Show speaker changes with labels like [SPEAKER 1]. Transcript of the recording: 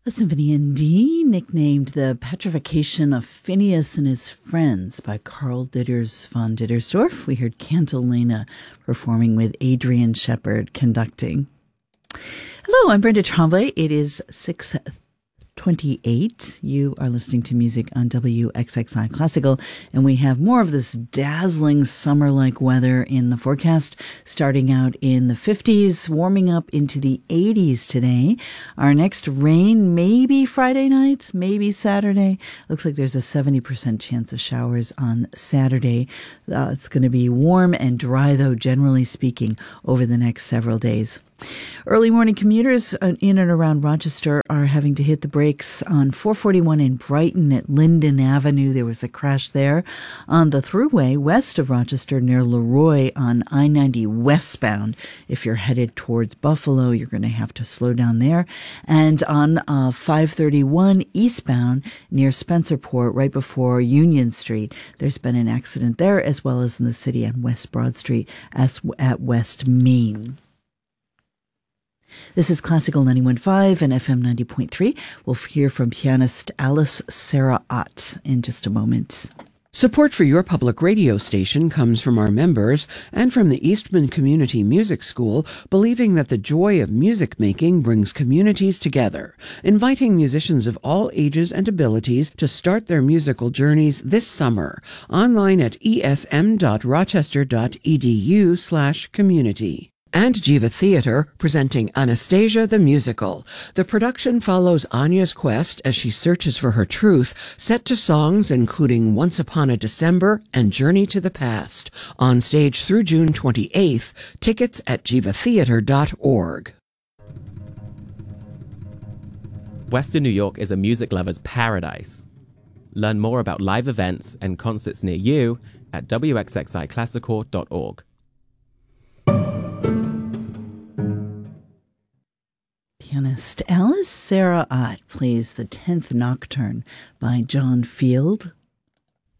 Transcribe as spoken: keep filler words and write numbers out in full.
[SPEAKER 1] The Symphony in D, nicknamed The Petrification of Phineas and His Friends by Carl Ditters von Dittersdorf. We heard Cantilena performing with Adrian Shepard conducting. Hello, I'm Brenda Tremblay. It is six twenty-eight. You are listening to music on W X X I Classical, and we have more of this dazzling summer-like weather in the forecast, starting out in the fifties, warming up into the eighties today. Our next rain maybe Friday night, maybe Saturday. Looks like there's a seventy percent chance of showers on Saturday. Uh, it's going to be warm and dry, though, generally speaking, over the next several days. Early morning commuters in and around Rochester are having to hit the brakes on four forty-one in Brighton at Linden Avenue. There was a crash there. On the thruway west of Rochester near Leroy on I ninety westbound. If you're headed towards Buffalo, you're going to have to slow down there. And on uh, five thirty-one eastbound near Spencerport, right before Union Street, there's been an accident there, as well as in the city on West Broad Street as at West Main. This is Classical ninety-one point five and F M ninety point three. We'll hear from pianist Alice Sarah Ott in just a moment.
[SPEAKER 2] Support for your public radio station comes from our members and from the Eastman Community Music School, believing that the joy of music making brings communities together, inviting musicians of all ages and abilities to start their musical journeys this summer. Online at esm.rochester.edu slash community. And Jiva Theatre, presenting Anastasia the Musical. The production follows Anya's quest as she searches for her truth, set to songs including Once Upon a December and Journey to the Past. On stage through June twenty-eighth. Tickets at jiva theatre dot org.
[SPEAKER 3] Western New York is a music lover's paradise. Learn more about live events and concerts near you at w x x i classical dot org.
[SPEAKER 1] Pianist Alice Sarah Ott plays the tenth Nocturne by John Field.